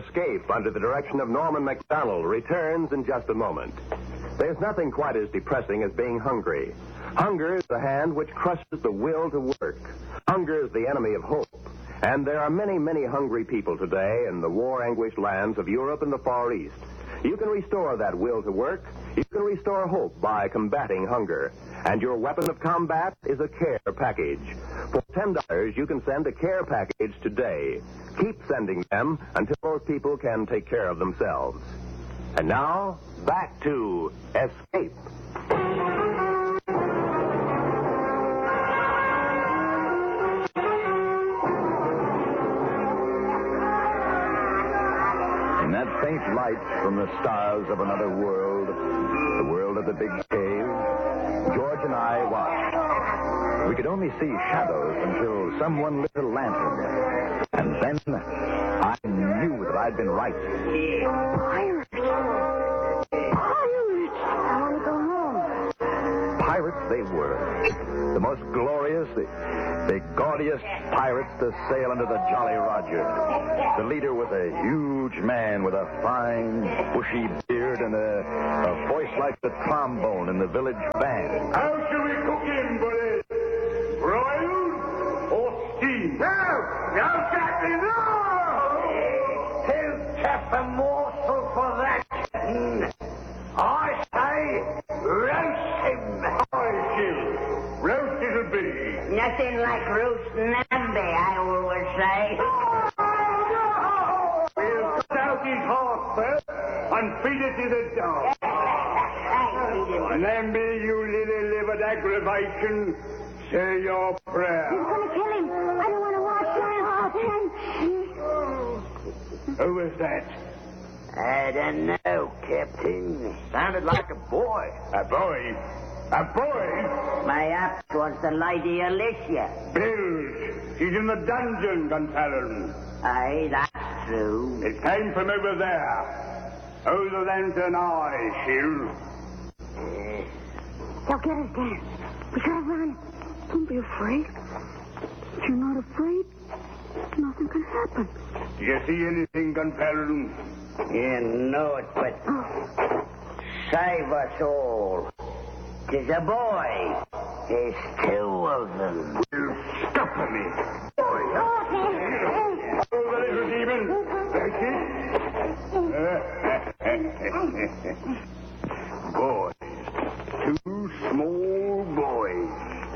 Escape, under the direction of Norman Macdonald, returns in just a moment. There's nothing quite as depressing as being hungry. Hunger is the hand which crushes the will to work. Hunger is the enemy of hope. And there are many, many hungry people today in the war-anguished lands of Europe and the Far East. You can restore that will to work. You can restore hope by combating hunger. And your weapon of combat is a care package. For $10, you can send a care package today. Keep sending them until those people can take care of themselves. And now, back to Escape. In that faint light from the stars of another world, the world of the big cave, George and I watched. We could only see shadows until someone lit a lantern. And then I knew that I'd been right. Pirates! Pirates! I want to go home. Pirates they were. The most glorious, the gaudiest pirates to sail under the Jolly Roger. The leader was a huge man with a fine, bushy beard and a voice like the trombone in the village band. How shall we cook him, buddy? Broiled or steamed? No, Captain, no! Too tough a morsel for that. I say, roast him. I shall. Roast it'll be. Nothing like roast namby, I always say. We'll cut out his heart first and feed it to the dog. Namby, you lily-livered aggravation, say your prayer. He's going to kill him. I don't want to watch him. Who was that? I don't know, Captain. Sounded like a boy. A boy? A boy? Mayhaps was the Lady Alicia. Bilge. She's in the dungeon, Gunpowder. Aye, that's true. It came from over there. Hold the lantern eye, Shield. They'll get us, Dan. We gotta run. Don't be afraid. If you're not afraid, nothing can happen. Do you see anything, Gunpowder? You know it, but save us all. 'Tis a boy. There's two of them. Will scupper me. Boy. Oh, the little demon. That's it. Boys. Two small boys.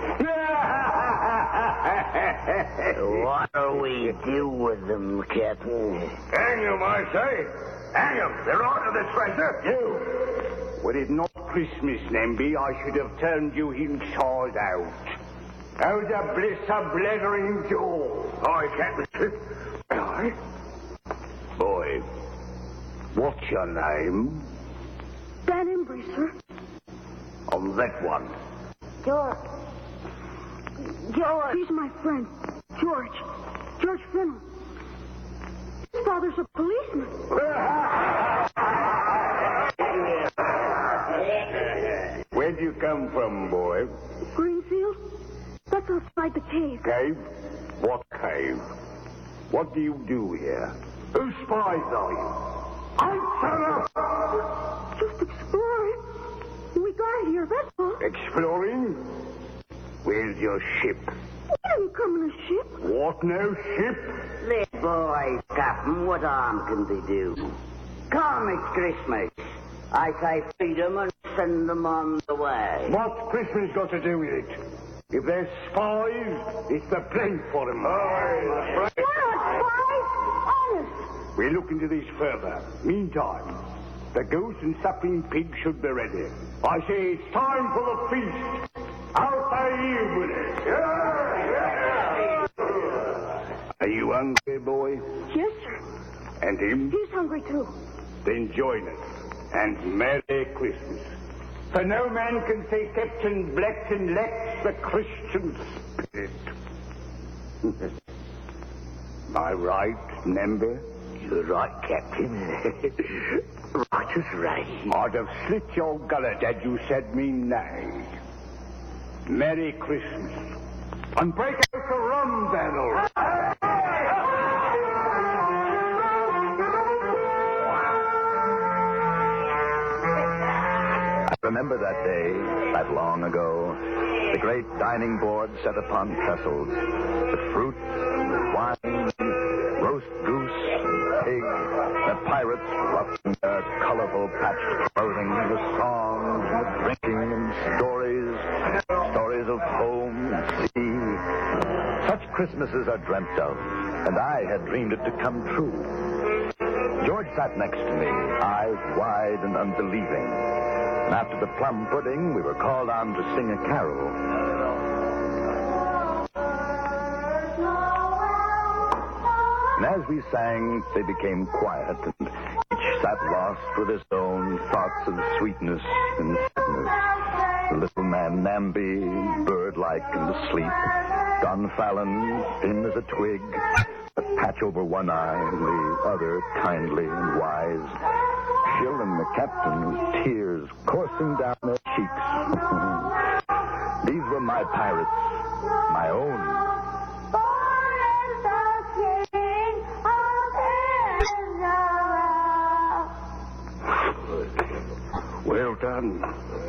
What'll we do with them, Captain? Hang them, I say. Hang them. They're on to the treasure. You. Were it not Christmas, Namby, I should have turned you inside out. How's a bliss of blethering jaw? I can't. Aye. Boy, what's your name? Dan Embry, sir. On that one. George. He's my friend. George. George Fennel. His father's a policeman. Where'd you come from, boy? Greenfield? That's outside the cave. Cave? What cave? What do you do here? Whose spies are you? Answer up! Just exploring. We got here, that's all. Exploring? Where's your ship? We didn't come in a ship. What, no ship? The boys, Captain, what harm can they do? Come, it's Christmas. I say feed them and send them on the way. What's Christmas got to do with it? If there's spies, it's the blame for them. We're not spies. Honest. We'll look into this further. Meantime, the goose and suckling pig should be ready. I say it's time for the feast. Out by you with it. Are you hungry, boy? Yes, sir. And him? He's hungry, too. Then join us. And Merry Christmas. For no man can say Captain Blackton lacks the Christian spirit. Am I right, Namby? You're right, Captain. Right as rain. I'd have slit your gullet had you said me nay. Merry Christmas. And break out the rum barrel. remember that day, that long ago. The great dining board set upon trestles. The fruit, wine, roast goose, pig, the pirates roughed in their colorful patched clothing, the songs, the drinking, and stories of home and sea. Such Christmases are dreamt of, and I had dreamed it to come true. George sat next to me, eyes wide and unbelieving. And after the plum pudding, we were called on to sing a carol. And as we sang, they became quiet, and each sat lost with his own thoughts of sweetness and sadness. The little man Namby, bird-like and asleep. Don Fallon, thin as a twig, a patch over one eye, and the other kindly and wise. Jill and the captain, with tears coursing down their cheeks. These were my pirates, my own. Well done.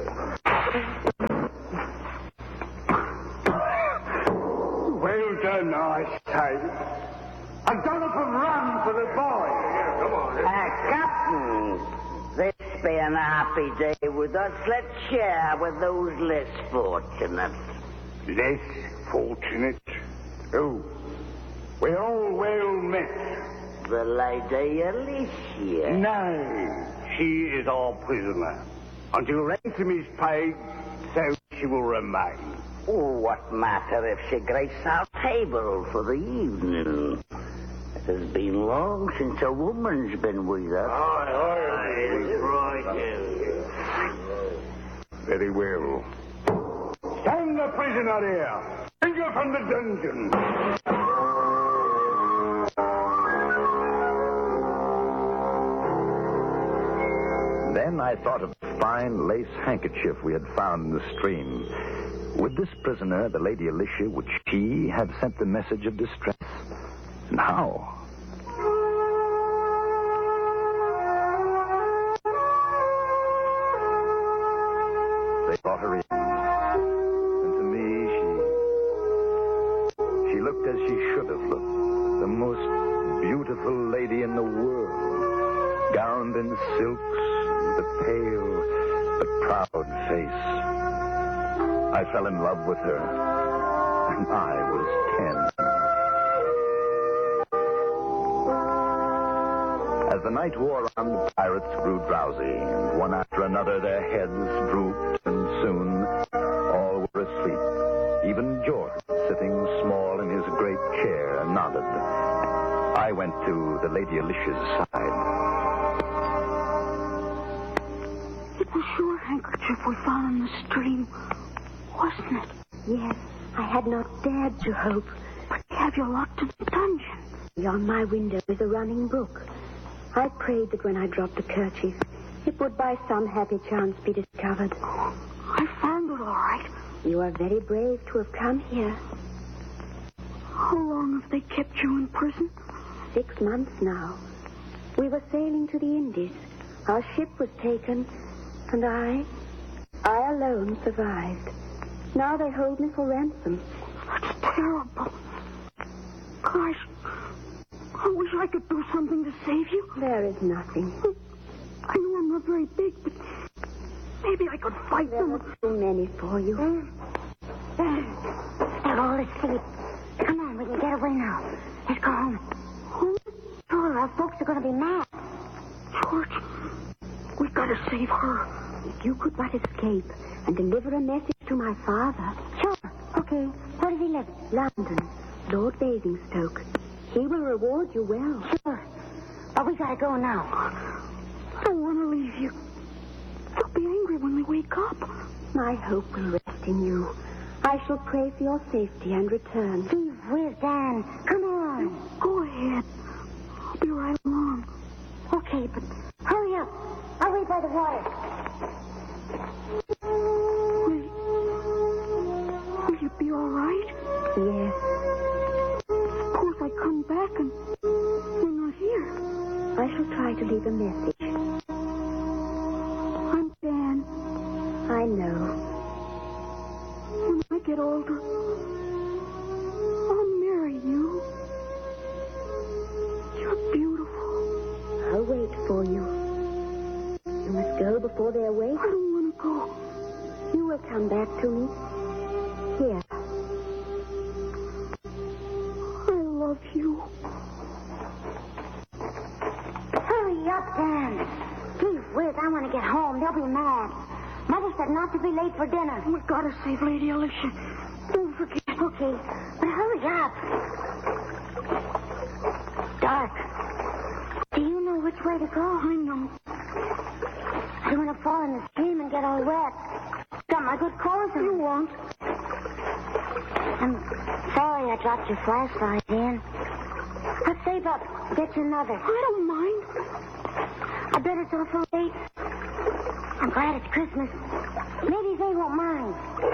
Well done, I say. A dollop of rum for the boy. Come on. Captain, this being a happy day with us, let's share with those less fortunate. Less fortunate? Oh, we're all well met. The Lady Alicia. No, she is our prisoner. Until ransom is paid, so she will remain. Oh, what matter if she graced our table for the evening? It has been long since a woman's been with us. Very well. Stand the prisoner here. Bring her from the dungeon. Then I thought of the fine lace handkerchief we had found in the stream. Would this prisoner, the Lady Alicia, would she have sent the message of distress? And how? They brought her in. And to me, she looked as she should have looked. The most beautiful lady in the world. Gowned in silks, with a pale but proud face. I fell in love with her. And I was 10. As the night wore on, the pirates grew drowsy, and one after another their heads drooped, and soon all were asleep. Even George, sitting small in his great chair, nodded. I went to the Lady Alicia's side. It was your handkerchief we found in the stream, wasn't it? Yes, I had not dared to hope. But you have you locked in the dungeon. Beyond my window is a running brook. I prayed that when I dropped the kerchief, it would by some happy chance be discovered. I found it all right. You are very brave to have come here. How long have they kept you in prison? 6 months now. We were sailing to the Indies. Our ship was taken, and I alone survived. Now they hold me for ransom. That's terrible. Gosh, I wish I could do something to save you. There is nothing. I know I'm not very big, but maybe I could fight There them. are too many for you. They're all asleep. Come on, we can get away now. Let's go home. Home? Sure, our folks are going to be mad. George, we've got to save her. If you could but escape and deliver a message to my father. Sure. Okay. Where does he live? London, Lord Basingstoke. He will reward you well. Sure. But we got to go now. I don't want to leave you. They'll be angry when they wake up. My hope will rest in you. I shall pray for your safety and return. Steve, where's Dan? Come on. Go ahead. I'll be right along. Okay, but hurry up. I'll wait by the water. Will you be all right? Yes. Suppose I come back and you're not here. I shall try to leave a message. I'm Dan. for you. You must go before they awake. I don't want to go. You will come back to me. Here. I love you. Hurry up, Dan. Gee whiz, I want to get home. They'll be mad. Mother said not to be late for dinner. We gotta save Lady Alicia. Don't forget. Okay, but hurry up. Dark. Do you know which way to go? I know. I don't want to fall in the stream and get all wet. Got my good clothes on. You won't. I'm sorry I dropped your flashlight, Dan. Let's save up. Get you another. I don't mind. I bet it's awful late. I'm glad it's Christmas. Maybe they won't mind.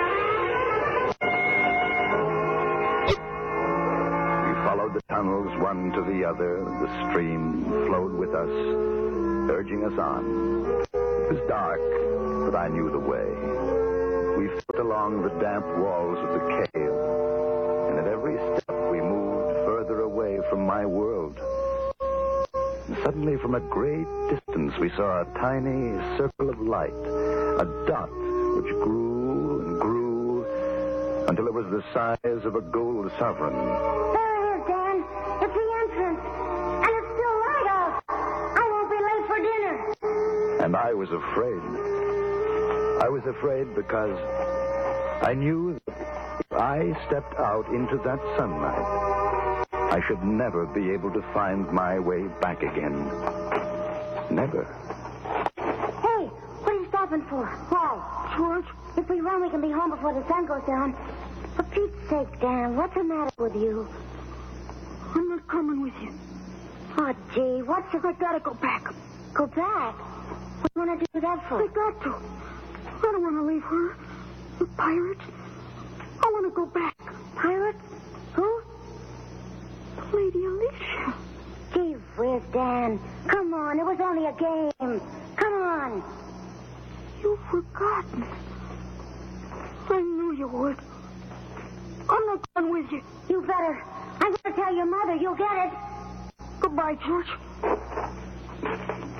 We followed the tunnels one to the other. The stream flowed with us, urging us on. It was dark, but I knew the way. We felt along the damp walls of the cave, and at every step we moved further away from my world. And suddenly, from a great distance, we saw a tiny circle of light, a dot which grew and grew until it was the size of a gold sovereign. There it is, Dan. It's the entrance. And it's still light out. I won't be late for dinner. And I was afraid. I was afraid because I knew that if I stepped out into that sunlight, I should never be able to find my way back again. Never. Hey, what are you stopping for? Why? George, If we run, we can be home before the sun goes down. For Pete's sake, Dan, what's the matter with you? I'm not coming with you. Oh, gee, what's the... I gotta go back. Go back? What do you want to do that for? I got to. I don't want to leave her. The pirates. I want to go back. Pirates? Who? Lady Alicia. Gee whiz, Dan. Come on, it was only a game. Come on. You've forgotten. I knew you would. I'm not going with you. You better. I'm going to tell your mother. You'll get it. Goodbye, George.